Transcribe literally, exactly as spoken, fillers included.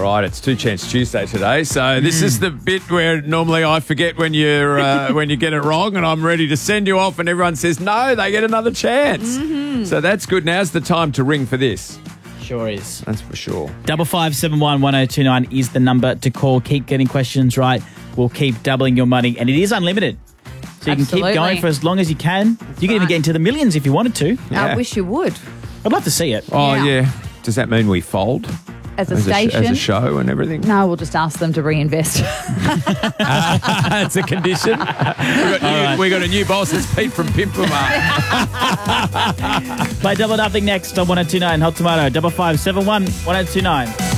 All right, it's Two Chance Tuesday today, so this mm. is the bit where normally I forget when you're uh, when you get it wrong, and I'm ready to send you off, and everyone says no, they get another chance. Mm-hmm. So that's good. Now's the time to ring for this. Sure is. That's for sure. Double five seven one one zero two nine is the number to call. Keep getting questions right. We'll keep doubling your money, and it is unlimited. So you Absolutely. can keep going for as long as you can. That's you can right. even get into the millions if you wanted to. Yeah. Yeah. I wish you would. I'd love to see it. Oh, Yeah. yeah. Does that mean we fold? As a as station. A sh- as a show and everything? No, we'll just ask them to reinvest. That's a condition. we, got new, right. we got a new boss. It's Pete from Pimpama. Play Double Nothing next on one oh two nine Hot Tomato. Double five seven one one oh two nine.